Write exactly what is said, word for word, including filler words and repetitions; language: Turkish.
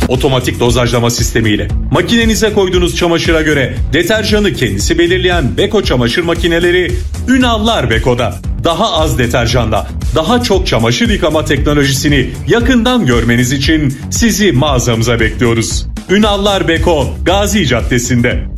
Otomatik dozajlama sistemiyle makinenize koyduğunuz çamaşıra göre deterjanı kendisi belirleyen Beko çamaşır makineleri Ünallar Beko'da. Daha az deterjanda, daha çok çamaşır yıkama teknolojisini yakından görmeniz için sizi mağazamıza bekliyoruz. Ünallar Beko, Gazi Caddesi'nde.